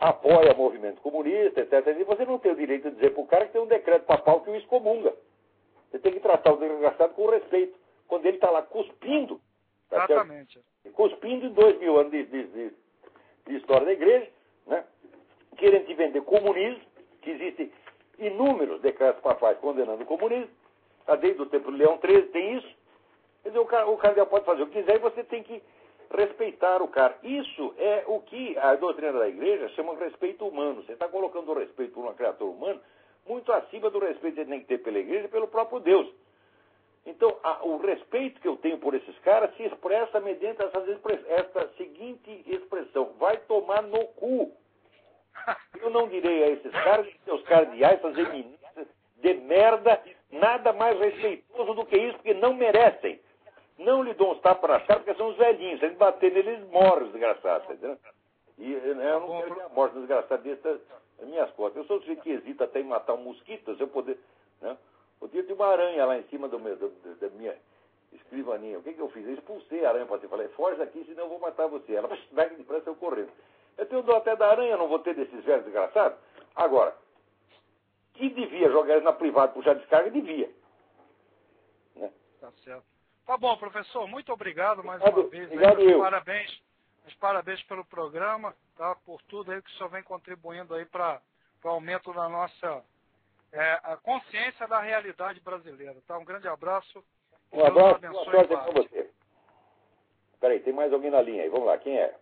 apoia movimento comunista, etc. E você não tem o direito de dizer para o cara que tem um decreto papal que o excomunga. Você tem que tratar o desgraçado com respeito. Quando ele está lá cuspindo, tá Exatamente. certo? Cuspindo em 2000 anos de história da igreja, né? Querendo te vender comunismo, que existem inúmeros decretos papais condenando o comunismo, desde o tempo do Leão XIII tem isso. Quer dizer, o cardeal pode fazer o que quiser e você tem que respeitar o cara. Isso é o que a doutrina da igreja chama de respeito humano. Você está colocando o respeito por uma criatura humana muito acima do respeito que você tem que ter pela igreja e pelo próprio Deus. Então, o respeito que eu tenho por esses caras se expressa mediante essa seguinte expressão: vai tomar no cu. Eu não direi a esses caras, seus cardeais, essas eminências de merda, nada mais respeitoso do que isso, porque não merecem. Não lhe dão uns tapas na cara, porque são os velhinhos. Se eles baterem neles, morrem os desgraçados. Entendeu? E eu não quero ver a morte desgraçada dessas minhas costas. Eu sou o sujeito que hesita até em matar um mosquito, se eu poder. Né? Eu tinha uma aranha lá em cima da minha escrivaninha. O que eu fiz? Eu expulsei a aranha para você. Falei, foge daqui, senão eu vou matar você. Ela vai depressa, eu correndo. Eu tenho dó até da aranha, não vou ter desses velhos desgraçados. Agora, que devia jogar eles na privada, puxar descarga, devia. Né? Tá certo. Tá bom, professor, muito obrigado mais uma vez. Obrigado eu. Parabéns pelo programa, tá? Por tudo aí que o senhor vem contribuindo aí para o aumento da nossa a consciência da realidade brasileira. Tá? Um grande abraço. Um abraço, boa sorte com você. Peraí, tem mais alguém na linha aí. Vamos lá, quem é?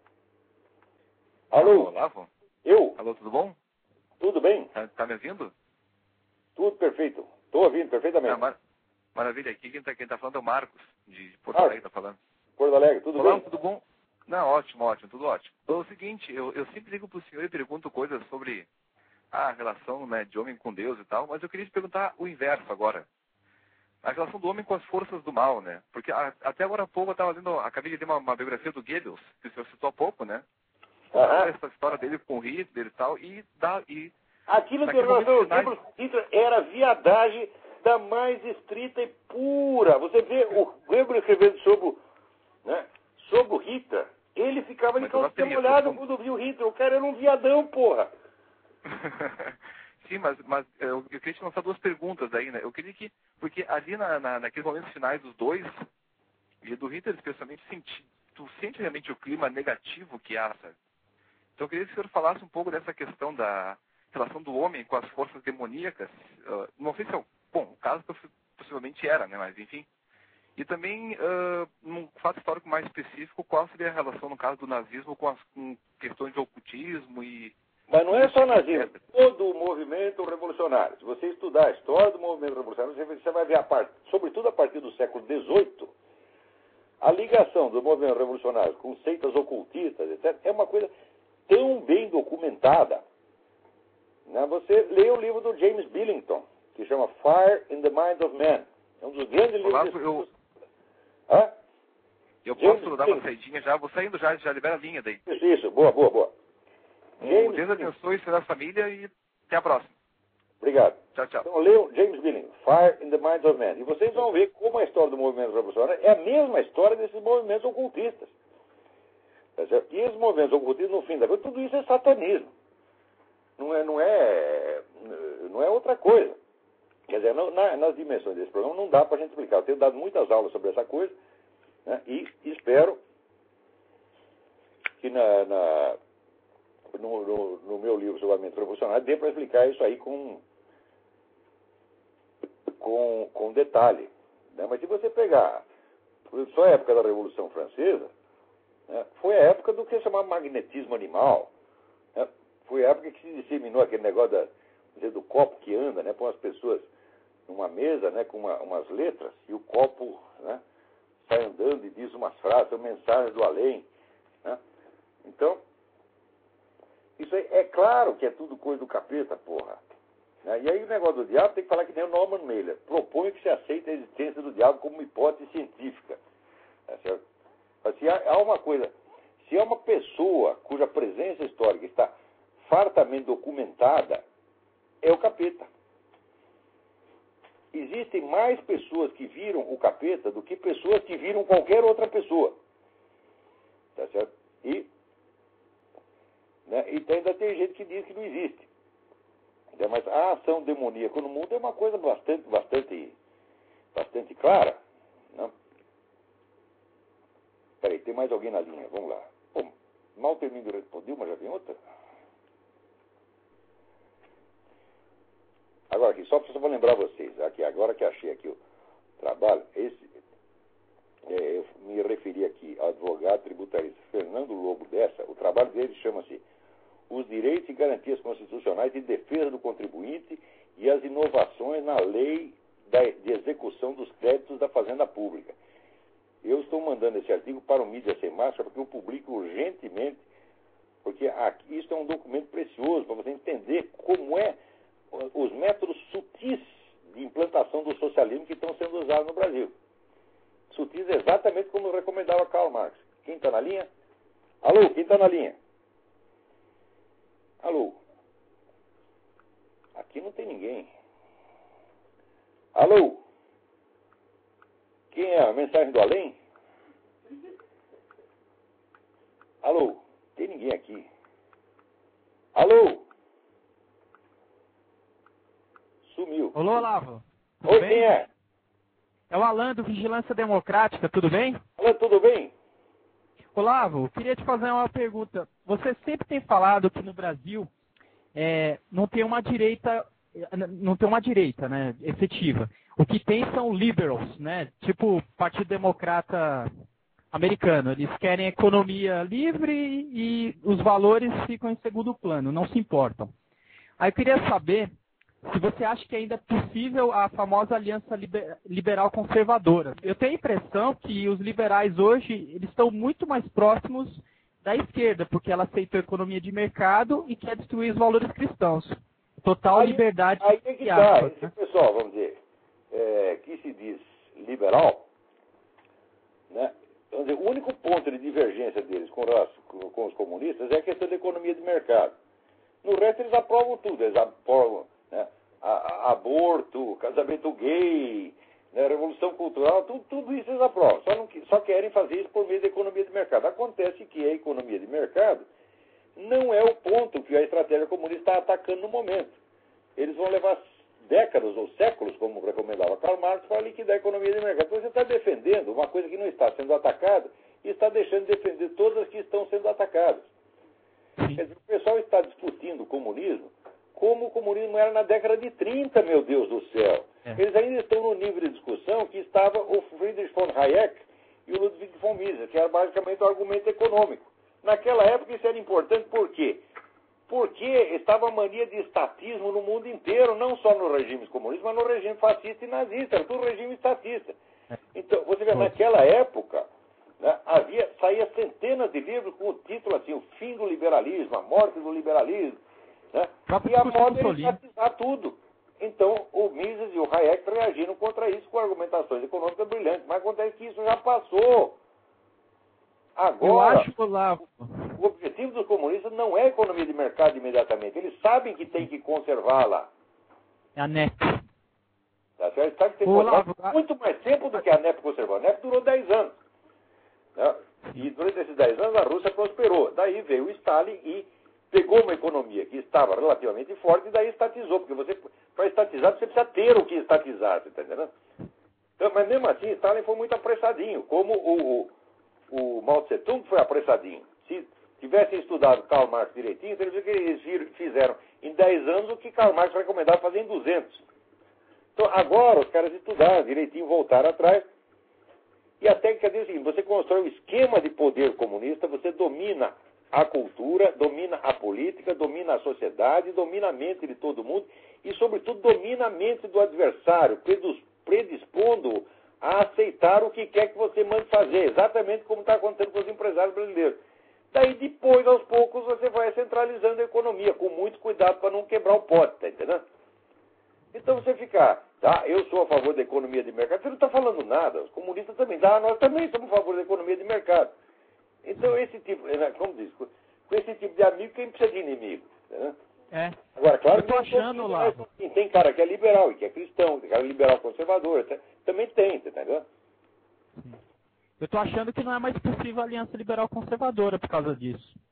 Alô? Olavo? Eu? Alô, tudo bom? Tudo bem? Tá me ouvindo? Tudo perfeito. Estou ouvindo perfeitamente. Maravilha. Aqui quem tá falando é o Marcos, de Porto Alegre, tá falando. Porto Alegre, tudo Olá, bem? Tudo bom? Não, ótimo, tudo ótimo. Então, é o seguinte, eu sempre ligo pro senhor e pergunto coisas sobre a relação, né, de homem com Deus e tal, mas eu queria te perguntar o inverso agora. A relação do homem com as forças do mal, né? Porque até agora há pouco eu estava lendo, acabei de ler uma biografia do Goebbels, que o senhor citou há pouco, né? Essa história dele com Hitler e tal, Aquilo que o Hitler era viadagem da mais estrita e pura. Você vê o Goebbels escrevendo sobre o Hitler, ele ficava de calça molhada quando viu o Hitler. O cara era um viadão, porra. Sim, mas eu queria te lançar duas perguntas aí, né? Eu queria porque ali naqueles momentos finais dos dois, e do Hitler especialmente, tu sente realmente o clima negativo que há, sabe? Então eu queria que o senhor falasse um pouco dessa questão da relação do homem com as forças demoníacas. Não sei se o caso possivelmente era, né? Mas enfim. E também, num fato histórico mais específico, qual seria a relação, no caso do nazismo, com questões de ocultismo e... Mas não é só nazismo, todo o movimento revolucionário. Se você estudar a história do movimento revolucionário, você vai ver, sobretudo a partir do século XVIII, a ligação do movimento revolucionário com seitas ocultistas, etc., é uma coisa tão bem documentada. Né? Você lê o livro do James Billington, que chama Fire in the Mind of Man. É um dos grandes livros... Eu posso dar uma saidinha já, vou saindo já libera a linha daí. Isso, boa. Deus abençoe a família e até a próxima. Obrigado. Tchau. Então, leiam James Billington, Fire in the Mind of Man. E vocês vão ver como a história do movimento revolucionário é a mesma história desses movimentos ocultistas. E esses movimentos ocultistas, no fim da coisa, tudo isso é satanismo. Não é outra coisa. Quer dizer, nas dimensões desse programa não dá para a gente explicar. Eu tenho dado muitas aulas sobre essa coisa, né, e espero que no meu livro sobre a mente revolucionária dê para explicar isso aí com detalhe. Né? Mas se você pegar só a época da Revolução Francesa, né, foi a época do que se chama magnetismo animal. Né? Foi a época que se disseminou aquele negócio do copo que anda, né, põe as pessoas numa mesa, né, com umas letras, e o copo, né, sai andando e diz umas frases, são mensagens do além. Né? Então, isso aí, é claro que é tudo coisa do capeta, porra. Né? E aí o negócio do diabo tem que falar que nem o Norman Mailer. Propõe que se aceite a existência do diabo como uma hipótese científica. Tá certo? Mas se há uma coisa, se é uma pessoa cuja presença histórica está fartamente documentada, é o capeta. Existem mais pessoas que viram o capeta do que pessoas que viram qualquer outra pessoa. Tá certo? E né? E ainda tem gente que diz que não existe. Mas a ação demoníaca no mundo é uma coisa bastante clara. Né? Peraí, tem mais alguém na linha, vamos lá. Pô, mal termino de responder, mas já vem outra. Agora aqui, só para lembrar vocês, aqui, agora que achei aqui o trabalho, eu me referi aqui ao advogado tributarista Fernando Lobo Dessa, o trabalho dele chama-se Os Direitos e Garantias Constitucionais de Defesa do Contribuinte e as Inovações na Lei de Execução dos Créditos da Fazenda Pública. Eu estou mandando esse artigo para o Mídia Sem Máscara porque eu publico urgentemente, porque aqui, isso é um documento precioso para você entender como é os métodos sutis de implantação do socialismo que estão sendo usados no Brasil. Sutis exatamente como recomendava Karl Marx. Quem está na linha? Alô, quem está na linha? Alô? Aqui não tem ninguém. Alô? Quem é? A mensagem do além? Alô? Tem ninguém aqui. Alô? Sumiu. Olá, Olavo. Oi, bem? Quem é? É o Alan do Vigilância Democrática, tudo bem? Alan, tudo bem? Olavo, queria te fazer uma pergunta. Você sempre tem falado que no Brasil não tem uma direita, né, efetiva. O que tem são liberals, né? Tipo Partido Democrata americano. Eles querem economia livre e os valores ficam em segundo plano, não se importam. Aí eu queria saber se você acha que ainda é possível a famosa aliança liberal conservadora. Eu tenho a impressão que os liberais hoje eles estão muito mais próximos da esquerda, porque ela aceitou a economia de mercado e quer destruir os valores cristãos. Total liberdade. Aí é que tá. Esse pessoal, vamos dizer, que se diz liberal, né? Vamos dizer, o único ponto de divergência deles com os comunistas é a questão da economia de mercado. No resto eles aprovam tudo, eles aprovam, né, aborto, casamento gay, né, revolução cultural, tudo isso eles aprovam. Só querem fazer isso por meio da economia de mercado. Acontece que a economia de mercado não é o ponto que a estratégia comunista está atacando no momento. Eles vão levar décadas ou séculos, como recomendava Karl Marx, para liquidar a economia de mercado. Então você está defendendo uma coisa que não está sendo atacada e está deixando de defender todas as que estão sendo atacadas. Quer dizer, o pessoal está discutindo o comunismo como o comunismo era na década de 30, meu Deus do céu. Eles ainda estão no nível de discussão que estava o Friedrich von Hayek e o Ludwig von Mises, que era basicamente o argumento econômico. Naquela época isso era importante por quê? Porque estava a mania de estatismo no mundo inteiro, não só nos regimes comunistas, mas no regime fascista e nazista, era tudo regime estatista. Então, você vê, naquela época, né, saía centenas de livros com o título assim, o fim do liberalismo, a morte do liberalismo, né, e a moda era estatizar tudo. Então, o Mises e o Hayek reagiram contra isso com argumentações econômicas brilhantes, mas acontece que isso já passou. Agora, o objetivo dos comunistas não é a economia de mercado imediatamente. Eles sabem que tem que conservá-la. É a NEP. Tá certo? Eles sabem que tem que conservar muito mais tempo do que a NEP conservou. A NEP durou 10 anos. Né? E durante esses 10 anos a Rússia prosperou. Daí veio o Stalin e pegou uma economia que estava relativamente forte e daí estatizou. Porque para estatizar, você precisa ter o que estatizar. Você está entendendo? Então, mas mesmo assim, Stalin foi muito apressadinho. Como o Mao Tse-tung foi apressadinho. Se tivessem estudado Karl Marx direitinho, eles viram que eles fizeram em 10 anos o que Karl Marx recomendava fazer em 200. Então, agora os caras estudaram direitinho, voltaram atrás. E a técnica diz o seguinte: você constrói um esquema de poder comunista, você domina a cultura, domina a política, domina a sociedade, domina a mente de todo mundo e, sobretudo, domina a mente do adversário, predispondo a aceitar o que quer que você mande fazer, exatamente como está acontecendo com os empresários brasileiros. Daí, depois, aos poucos, você vai centralizando a economia, com muito cuidado para não quebrar o pote, tá entendendo? Então, você fica, tá, eu sou a favor da economia de mercado, você não está falando nada, os comunistas também, nós também somos a favor da economia de mercado. Então, esse tipo, como diz, com esse tipo de amigo, quem precisa de inimigo, entendeu? Agora, claro que tem cara que é liberal e que é cristão, tem cara liberal conservador, também tem, entendeu? Eu estou achando que não é mais possível a aliança liberal conservadora por causa disso.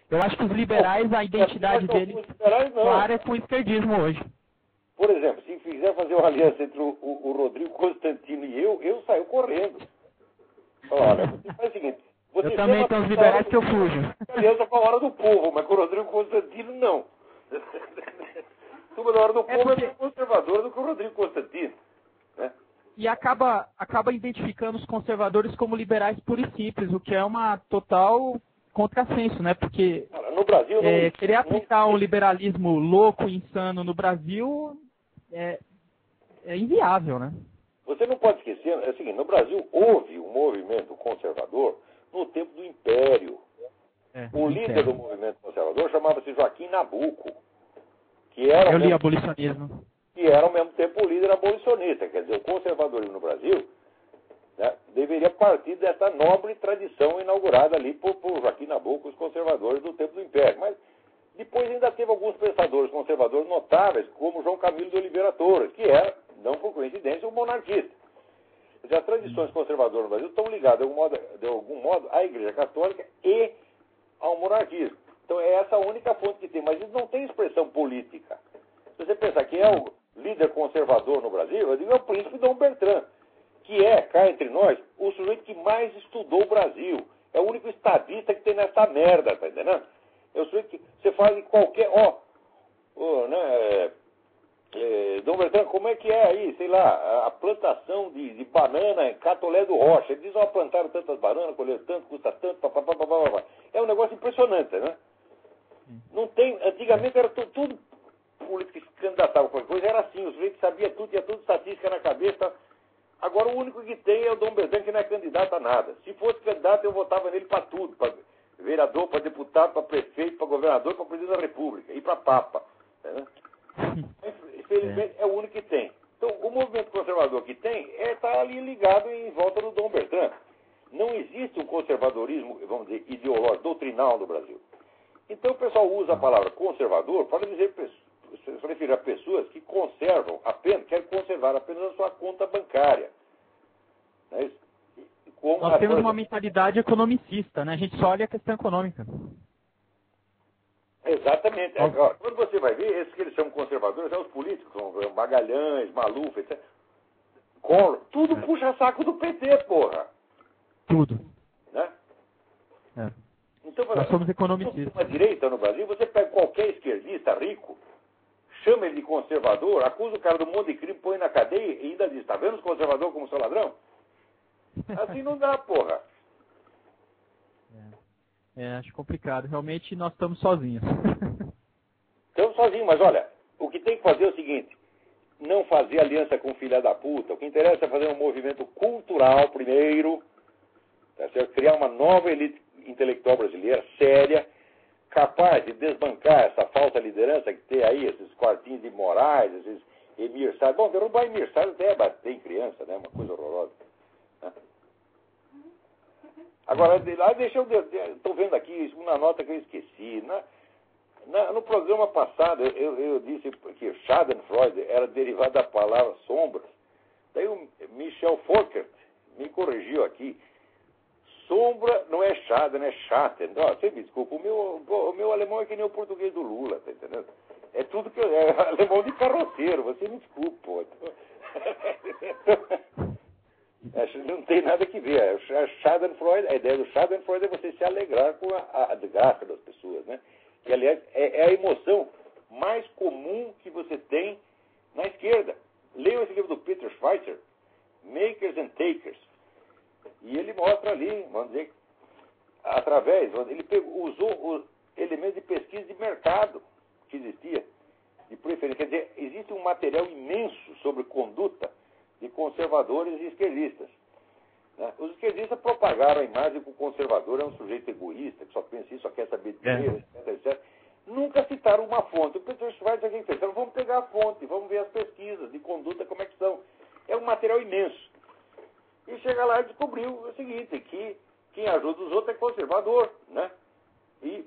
Eu acho que os liberais, a identidade deles, claro, é com o esquerdismo hoje. Por exemplo, se quiser fazer uma aliança entre o Rodrigo Constantino e eu saio correndo. Olha, você faz o seguinte... Eu também tenho os liberais que eu fujo. Aliança com a hora do povo, mas com o Rodrigo Constantino, não. Turma da hora do povo é mais conservadora do que o Rodrigo Constantino. Né? E acaba identificando os conservadores como liberais puros e simples, o que é uma total contrassenso, né? Porque no Brasil, querer aplicar um liberalismo louco e insano no Brasil é inviável, né? Você não pode esquecer, é o seguinte, no Brasil houve um movimento conservador no tempo do Império. O líder do movimento conservador chamava-se Joaquim Nabuco, que era eu li abolicionismo. Que era ao mesmo tempo o líder abolicionista. Quer dizer, o conservadorismo no Brasil, né, deveria partir dessa nobre tradição inaugurada ali por Joaquim Nabuco, os conservadores do tempo do Império. Mas depois ainda teve alguns pensadores conservadores notáveis, como João Camilo de Oliveira Torres, que era, não por coincidência, um monarquista. Quer dizer, as tradições conservadoras no Brasil estão ligadas, de algum modo, à Igreja Católica e ao monarquismo. Então é essa a única fonte que tem, mas isso não tem expressão política. Se você pensar que é o líder conservador no Brasil, eu digo é o príncipe Dom Bertrand, que é, cá entre nós, o sujeito que mais estudou o Brasil. É o único estadista que tem nessa merda, tá entendendo? É o sujeito que você faz em qualquer... Dom Bertrand, como é que é aí, sei lá, a plantação de banana em Catolé do Rocha? Ele diz, plantaram tantas bananas, colheram tanto, custa tanto, papapá. É um negócio impressionante, né? Não tem... Antigamente era tudo político que se candidatava qualquer coisa, era assim, o sujeito sabia tudo, tinha tudo estatística na cabeça. Agora o único que tem é o Dom Bertrand, que não é candidato a nada. Se fosse candidato, eu votava nele para tudo, para vereador, para deputado, para prefeito, para governador, para presidente da República e para papa. Né? Infelizmente é o único que tem. Então o movimento conservador que tem está ali ligado em volta do Dom Bertrand. Não existe um conservadorismo, vamos dizer, ideológico, doutrinal no Brasil. Então o pessoal usa a palavra conservador para dizer, se referir a pessoas que conservam apenas, querem conservar apenas a sua conta bancária. Né? Nós temos uma mentalidade economicista, né? A gente só olha a questão econômica. Exatamente. Agora, quando você vai ver, esses que eles chamam conservadores são os políticos, como Magalhães, Maluf, etc. Collor, tudo puxa saco do PT, porra. Tudo. Né? Então, nós somos economicistas. Na direita no Brasil, você pega qualquer esquerdista rico, chama ele de conservador, acusa o cara do monte de crime, põe na cadeia e ainda diz, tá vendo os conservadores como seu ladrão? Assim não dá, porra. Acho complicado. Realmente nós estamos sozinhos. Estamos sozinhos, mas olha, o que tem que fazer é o seguinte, não fazer aliança com filha da puta. O que interessa é fazer um movimento cultural primeiro, tá certo? Criar uma nova elite intelectual brasileira, séria, capaz de desbancar essa falsa liderança que tem aí, esses quartinhos de Moraes, esses Emir Salles. Bom, derrubar Emir Salles até é bater em criança, né? Uma coisa horrorosa. Né? Agora, deixa eu... Estou vendo aqui uma nota que eu esqueci. No programa passado, eu disse que Schadenfreude era derivado da palavra sombras. Daí o Michel Foucault me corrigiu aqui. Sombra não é Schaden, é Schatten. Você me desculpa, o meu alemão é que nem o português do Lula, tá entendendo? É tudo que é alemão de carroceiro, você me desculpa, pô. Não tem nada que ver. A ideia do Schadenfreude é você se alegrar com a desgraça das pessoas, né? Que, aliás, é a emoção mais comum que você tem na esquerda. Leiam esse livro do Peter Schweitzer, Makers and Takers. E ele mostra ali, vamos dizer, ele usou os elementos de pesquisa de mercado que existia, de preferência. Quer dizer, existe um material imenso sobre conduta de conservadores e esquerdistas. Né? Os esquerdistas propagaram a imagem que o conservador é um sujeito egoísta, que só pensa isso, só quer saber de dinheiro, etc. Nunca citaram uma fonte. O Peter Schweitzer aqui fez, então vamos pegar a fonte, vamos ver as pesquisas de conduta, como é que são. É um material imenso. E chega lá e descobriu o seguinte, que quem ajuda os outros é conservador, né? E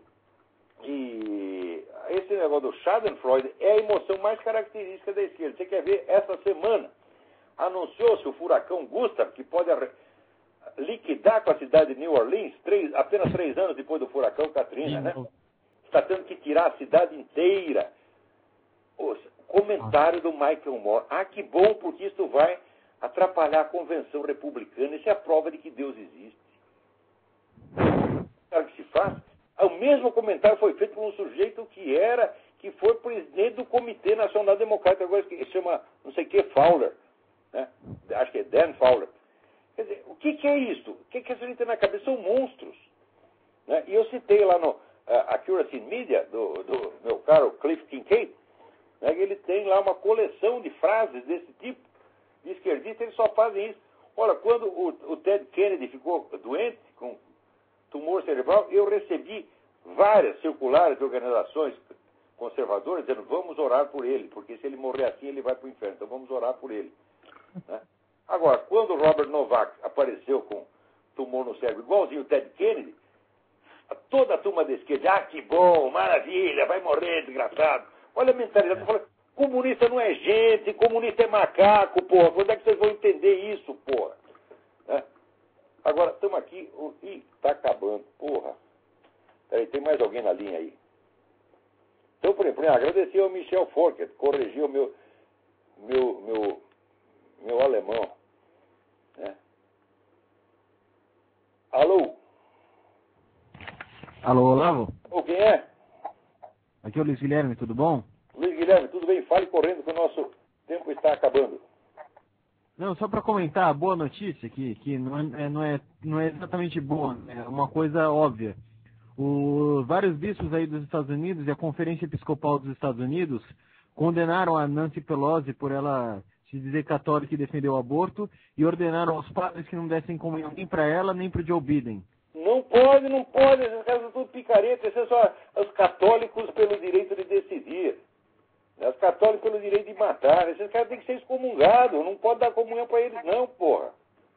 esse negócio do Schadenfreude é a emoção mais característica da esquerda. Você quer ver, essa semana anunciou-se o furacão Gustav, que pode liquidar com a cidade de New Orleans, apenas 3 anos depois do furacão Katrina, né? está tendo que tirar a cidade inteira. O comentário do Michael Moore. Ah, que bom, porque isso vai atrapalhar a convenção republicana. Isso é a prova de que Deus existe. Sabe o que se faz? O mesmo comentário foi feito por um sujeito que foi presidente do Comitê Nacional Democrático, agora que se chama, não sei o que, Fowler. Né? Acho que é Dan Fowler. Quer dizer, o que é isso? O que essa gente tem na cabeça? São monstros. Né? E eu citei lá no Accuracy in Media, do meu caro Cliff Kincaid, né? Ele tem lá uma coleção de frases desse tipo. De esquerdista, eles só fazem isso. Olha, quando o Ted Kennedy ficou doente, com tumor cerebral, eu recebi várias circulares de organizações conservadoras dizendo, vamos orar por ele, porque se ele morrer assim, ele vai para o inferno, então vamos orar por ele. Né? Agora, quando o Robert Novak apareceu com tumor no cérebro, igualzinho o Ted Kennedy, toda a turma da esquerda, que bom, maravilha, vai morrer, desgraçado. Olha a mentalidade, eu falo, comunista não é gente, comunista é macaco, porra, quando é que vocês vão entender isso, porra? Né? Agora, estamos aqui, ih, está acabando, porra. Peraí, tem mais alguém na linha aí? Então, por exemplo, agradecer ao Michel Forker, que corrigiu meu alemão. Né? Alô? Alô, Olavo? Ô, quem é? Aqui é o Luiz Guilherme, tudo bom? Luiz Guilherme, tudo bem? Fale correndo que o nosso tempo está acabando. Não, só para comentar a boa notícia, que não é exatamente boa, é uma coisa óbvia. Vários bispos aí dos Estados Unidos e a Conferência Episcopal dos Estados Unidos condenaram a Nancy Pelosi por ela se dizer católica e defender o aborto e ordenaram aos padres que não dessem comunhão nem para ela nem para o Joe Biden. Não pode, esses caras são tudo picareta, esses são os católicos pelo direito de decidir. Os católicos pelo direito de matar. Esses caras têm que ser excomungados, não pode dar comunhão para eles não, porra.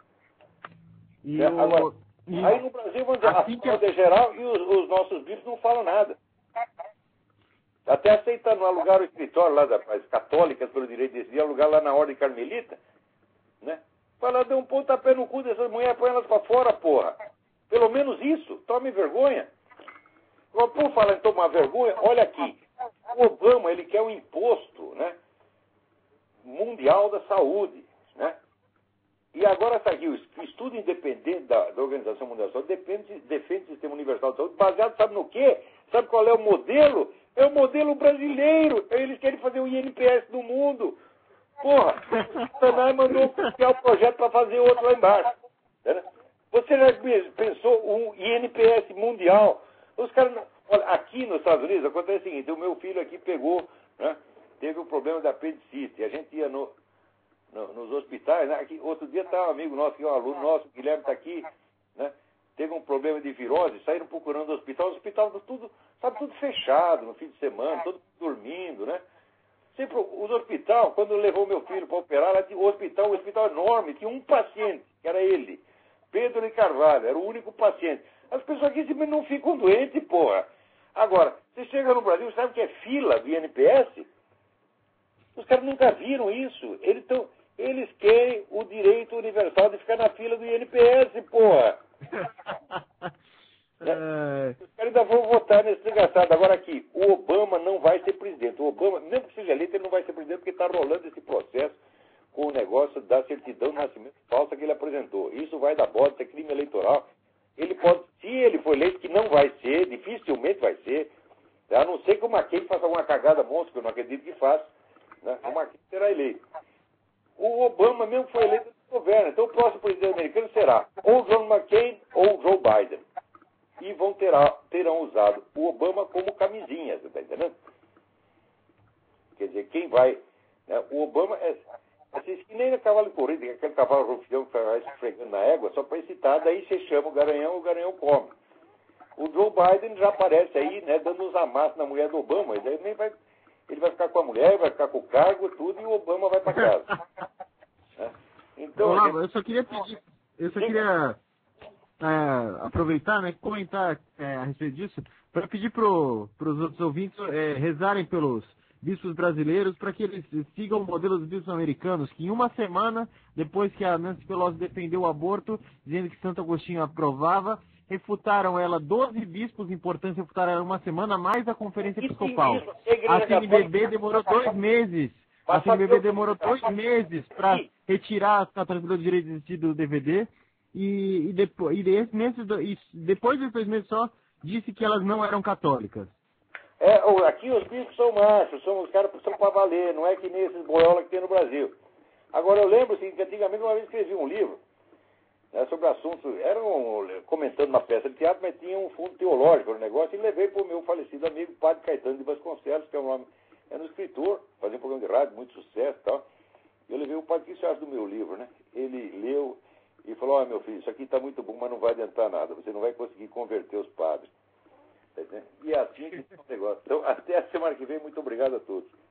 Agora, aí no Brasil, vamos dizer, assim a fraude é geral e os nossos bispos não falam nada. Até aceitando alugar o escritório lá das católicas pelo direito de decidir, alugar lá na Ordem Carmelita, né? Fala, deu um pontapé no cu dessas mulheres, põe elas para fora, porra. Pelo menos isso, tome vergonha. Agora, por falar em tomar vergonha, olha aqui. O Obama, ele quer um imposto, né, mundial da saúde, né? E agora está aqui, o estudo independente da Organização Mundial da Saúde defende o Sistema Universal de Saúde, baseado, sabe no quê? Sabe qual é o modelo? É o modelo brasileiro. Eles querem fazer o INPS do mundo. Porra, o Tanay mandou criar o projeto para fazer outro lá embaixo. Né? Você já pensou um INPS mundial? Os caras... Olha, aqui nos Estados Unidos acontece o seguinte, o meu filho aqui pegou, né, teve um problema da apendicite, a gente ia nos hospitais, né, aqui, outro dia estava um amigo nosso, que é um aluno nosso, o Guilherme está aqui, né, teve um problema de virose, saíram procurando o hospital estava tudo fechado no fim de semana, todo mundo dormindo, né. Sempre os hospitais, quando levou meu filho para operar, lá tinha um hospital enorme, tinha um paciente, que era ele, Pedro de Carvalho, era o único paciente. As pessoas aqui simplesmente não ficam doentes, porra. Agora, você chega no Brasil, sabe o que é fila do INPS? Os caras nunca viram isso. Eles querem o direito universal de ficar na fila do INPS, porra. Os caras ainda vão votar nesse desgraçado. Agora aqui, o Obama não vai ser presidente. O Obama, mesmo que seja eleito, ele não vai ser presidente porque está rolando esse processo com o negócio da certidão de nascimento falsa que ele apresentou. Isso vai dar bosta, é crime eleitoral. Ele pode, se ele for eleito, que não vai ser, dificilmente vai ser, a não ser que o McCain faça uma cagada monstra, que eu não acredito que faça, né? O McCain será eleito. O Obama mesmo foi eleito no governo, então o próximo presidente americano será ou John McCain ou Joe Biden. E terão usado o Obama como camisinha, você está entendendo? Quer dizer, quem vai... Né? O Obama é... Assim, que nem no cavalo de corrida, aquele cavalo rufião que vai esfregando na égua, só para excitar, daí você chama o garanhão come. O Joe Biden já aparece aí, né, dando uns amassos na mulher do Obama, ele vai ficar com a mulher, vai ficar com o cargo, tudo, e o Obama vai para casa. Né? Então, Olavo, eu só queria aproveitar, né, comentar a respeito disso, para pedir para os outros ouvintes rezarem pelos bispos brasileiros para que eles sigam o modelo dos bispos americanos, que em uma semana, depois que a Nancy Pelosi defendeu o aborto, dizendo que Santo Agostinho aprovava, refutaram ela, 12 bispos importantes refutaram ela uma semana, mais a Conferência Episcopal. Isso, A CNBB demorou 2 meses. A CNBB demorou 2 meses para retirar a transmissão de direito de existir do DVD. Depois de 2 meses só, disse que elas não eram católicas. Aqui os bispos são machos, os caras são para valer, não é que nem esses boiola que tem no Brasil. Agora, eu lembro assim, que antigamente uma vez escrevi um livro sobre assuntos, comentando uma peça de teatro, mas tinha um fundo teológico no negócio, e levei para o meu falecido amigo, Padre Caetano de Vasconcelos, que é um escritor, fazia um programa de rádio, muito sucesso e tal. Eu levei o padre, o que você acha do meu livro, né? Ele leu e falou, meu filho, isso aqui está muito bom, mas não vai adiantar nada, você não vai conseguir converter os padres. E é assim que é o negócio. Então, até a semana que vem, muito obrigado a todos.